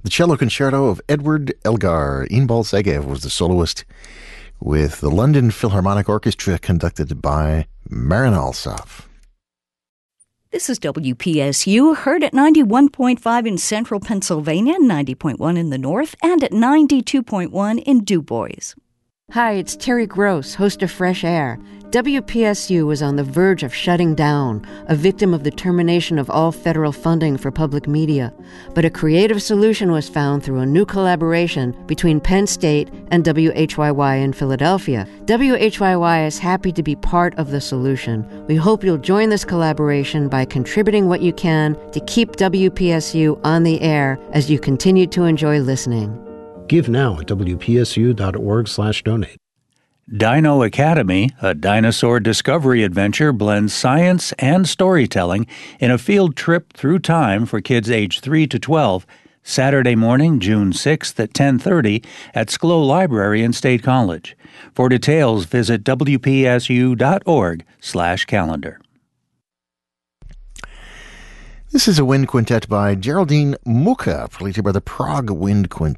The cello concerto of Edward Elgar. Inbal Segev was the soloist, with the London Philharmonic Orchestra conducted by Marin Alsop. This is WPSU, heard at 91.5 in central Pennsylvania, 90.1 in the north, and at 92.1 in Du Bois. Hi, it's Terry Gross, host of Fresh Air. WPSU was on the verge of shutting down, a victim of the termination of all federal funding for public media. But a creative solution was found through a new collaboration between Penn State and WHYY in Philadelphia. WHYY is happy to be part of the solution. We hope you'll join this collaboration by contributing what you can to keep WPSU on the air as you continue to enjoy listening. Give now at wpsu.org/donate. Dino Academy, a dinosaur discovery adventure, blends science and storytelling in a field trip through time for kids age 3 to 12, Saturday morning, June 6th at 10:30 at SCLO Library in State College. For details, visit wpsu.org/calendar. This is a wind quintet by Geraldine Mucha, played by the Prague Wind Quintet.